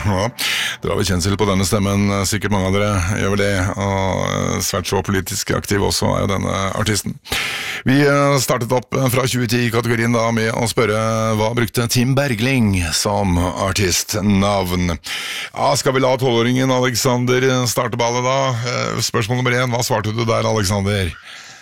Ja, dere har vel kjensel på denne stemmen, sikkert mange av dere gjør vel det, og svært så politisk aktiv også er jo denne artisten. Vi startet opp fra 2010-kategorien da med å spørre hva brukte Tim Bergling som artistnavn. Ja, skal vi la 12-åringen Alexander starte ballet da? Spørsmål nummer 1, hva svarte du der, Alexander?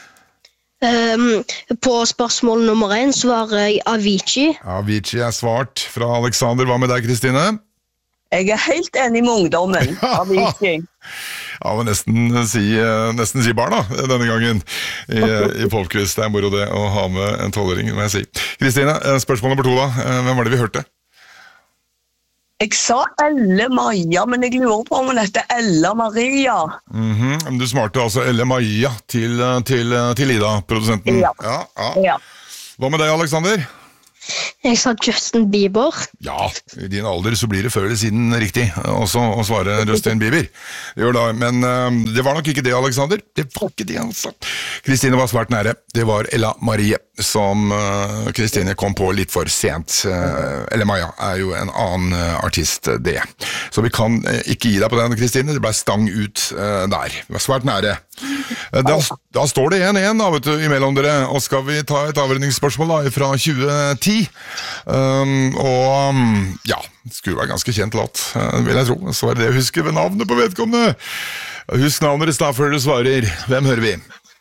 På spørsmål nummer 1 svarer jeg Avicii. Avicii er svart fra Alexander. Hva med deg, Kristine? Jeg er helt enig med ungdommen. Avicii. Ja, men nesten si barn da, denne gangen i Popquiz. Det er moro det å ha med en 12-åring, må jeg si. Kristine, spørsmål nummer 2 da. Hvem var det vi hørte? Jeg sa Elle Maja, men jeg lurer på om hun heter Ella Maria. Du smarte altså Elle Maja til Ida, produsenten. Ja. Hva med deg, Alexander? Jeg sa Justin Bieber. Ja, i din alder så blir det før eller siden riktig også å svare Justin Bieber. Det gjør da, men det var nok ikke det, Alexander. Det var ikke det, altså. Kristine var svært nære. Det var Ella Marie, som Kristine kom på litt for sent. Ella Maja er jo en annen artist, det. Så vi kan ikke gi deg på den, Kristine. Det ble stang ut der. Det var svært nære. Da står det 1-1 da, vet du, imellom dere, og skal vi ta et avredningsspørsmål da, fra 2010, og ja, det skulle være ganske kjent låt, vil jeg tro, så er det å huske ved navnet på vedkommende. Husk navnet deres da før du svarer. Hvem hører vi?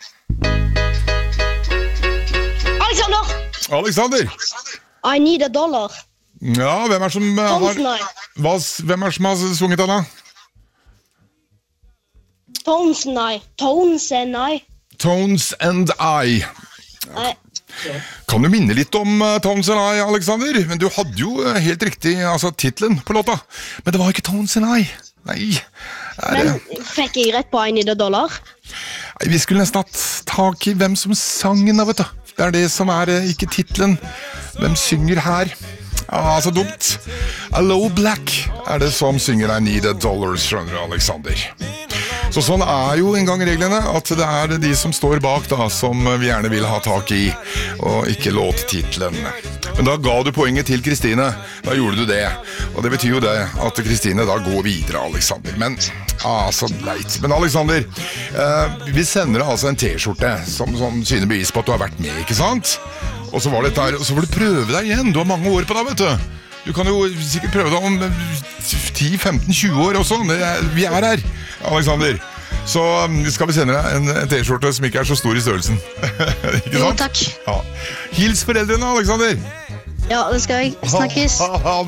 Alexander! I need a dollar. Ja, hvem er som har sunget den da? Tones and I. Kan du minne litt om Tones and I, Alexander? Men du hadde jo helt riktig titlen på låta. Men det var ikke Tones and I. Nei. Men fikk jeg rett på I need a dollar? Nei, vi skulle nesten hatt tak i hvem som sang den, vet du. Det er det som er ikke titlen. Hvem synger her? Ja, så dumt. Allo Black er det som synger I need a dollar, skjønner du, Alexander. Så sånn er jo en gang reglene, at det er de som står bak da, som vi gjerne vil ha tak i, og ikke låttitlen. Men da ga du poenget til Kristine, da gjorde du det. Og det betyr jo det at Kristine da går videre, Alexander. Men, så leit. Men Alexander, vi sender deg altså en t-skjorte som syner bevis på at du har vært med, ikke sant? Og så var det der, og så får du prøve deg igjen, du har mange år på deg, vet du. Du kan jo sikkert prøve deg om 10, 15, 20 år også. Vi er her, Alexander. Så skal vi sende deg en t-skjorte som ikke er så stor i størrelsen. Ikke sant? Jo, takk. Ja. Hils foreldrene, Alexander. Ja, det skal jeg. Snakkes. Ha det.